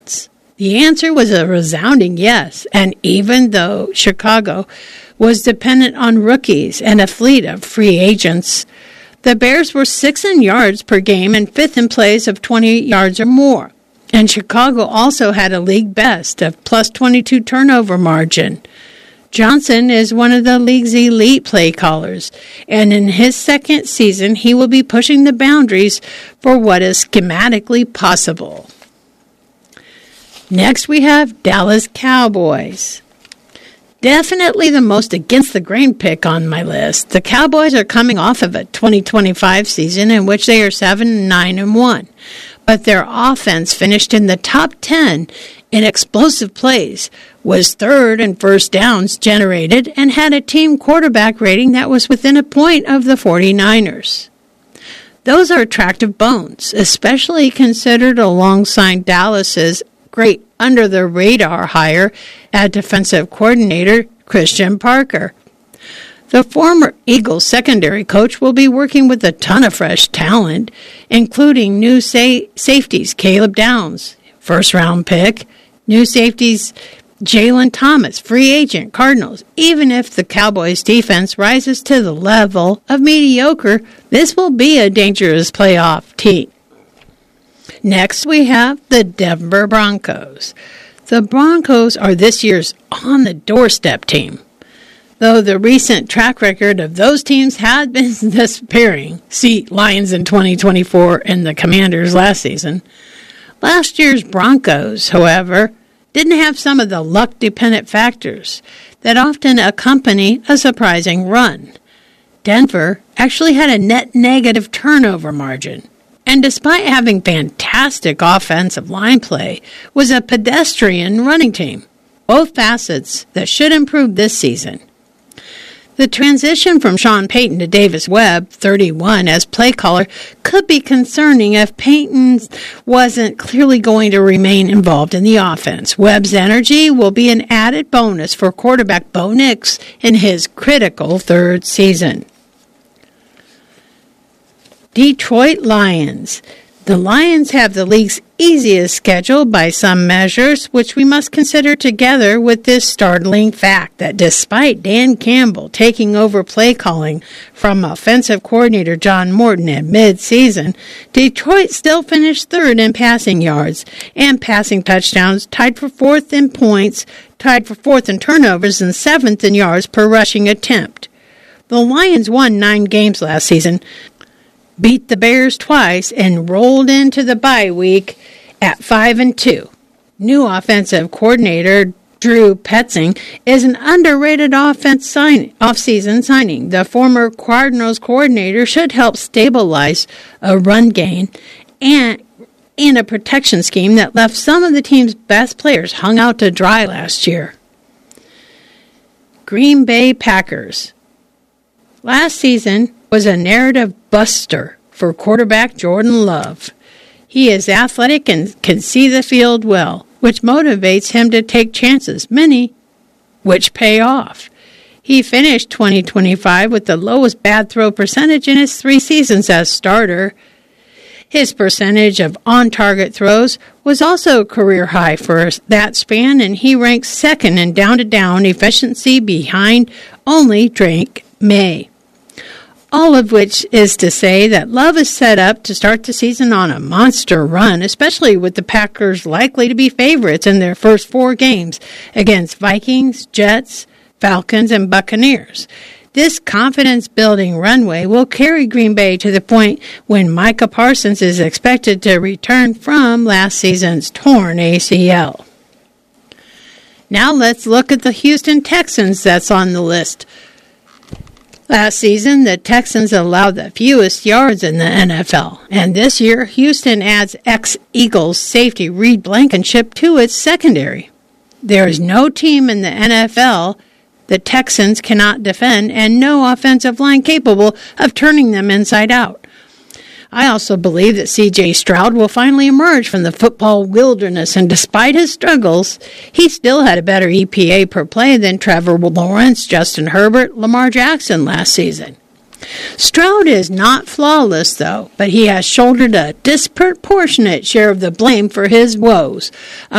The answer was a resounding yes, and even though Chicago was dependent on rookies and a fleet of free agents, the Bears were 6th in yards per game and 5th in plays of 20 yards or more. And Chicago also had a league best of plus 22 turnover margin. Johnson is one of the league's elite play callers, and in his second season, he will be pushing the boundaries for what is schematically possible. Next, we have Dallas Cowboys. Definitely the most against-the-grain pick on my list. The Cowboys are coming off of a 2025 season in which they are 7-9-1, but their offense finished in the top 10 in explosive plays, was third in first downs generated, and had a team quarterback rating that was within a point of the 49ers. Those are attractive bones, especially considered alongside Dallas's great under-the-radar hire at defensive coordinator Christian Parker. The former Eagles secondary coach will be working with a ton of fresh talent, including new safeties Caleb Downs, first-round pick, new safeties Jalen Thomas, free agent Cardinals. Even if the Cowboys' defense rises to the level of mediocre, this will be a dangerous playoff team. Next, we have the Denver Broncos. The Broncos are this year's on-the-doorstep team. Though the recent track record of those teams had been disappearing, see Lions in 2024 and the Commanders last season, last year's Broncos, however, didn't have some of the luck-dependent factors that often accompany a surprising run. Denver actually had a net negative turnover margin, and despite having fantastic offensive line play, was a pedestrian running team, both facets that should improve this season. The transition from Sean Payton to Davis Webb, 31, as play caller could be concerning if Payton wasn't clearly going to remain involved in the offense. Webb's energy will be an added bonus for quarterback Bo Nix in his critical third season. Detroit Lions. The Lions have the league's easiest schedule by some measures, which we must consider together with this startling fact that despite Dan Campbell taking over play calling from offensive coordinator John Morton at mid-season, Detroit still finished third in passing yards and passing touchdowns, tied for fourth in points, tied for fourth in turnovers, and seventh in yards per rushing attempt. The Lions won 9 games last season, beat the Bears twice, and rolled into the bye week at 5-2. New offensive coordinator Drew Petzing is an underrated off-season signing. The former Cardinals coordinator should help stabilize a run game and a protection scheme that left some of the team's best players hung out to dry last year. Green Bay Packers. Last season was a narrative buster for quarterback Jordan Love. He is athletic and can see the field well, which motivates him to take chances, many which pay off. He finished 2025 with the lowest bad throw percentage in his 3 seasons as starter. His percentage of on-target throws was also a career high for that span, and he ranks second in down-to-down efficiency behind only Drake May. All of which is to say that Love is set up to start the season on a monster run, especially with the Packers likely to be favorites in their first 4 games against Vikings, Jets, Falcons, and Buccaneers. This confidence-building runway will carry Green Bay to the point when Micah Parsons is expected to return from last season's torn ACL. Now let's look at the Houston Texans that's on the list. Last season, the Texans allowed the fewest yards in the NFL, and this year, Houston adds ex-Eagles safety Reed Blankenship to its secondary. There is no team in the NFL the Texans cannot defend, and no offensive line capable of turning them inside out. I also believe that C.J. Stroud will finally emerge from the football wilderness, and despite his struggles, he still had a better EPA per play than Trevor Lawrence, Justin Herbert, Lamar Jackson last season. Stroud is not flawless, though, but he has shouldered a disproportionate share of the blame for his woes.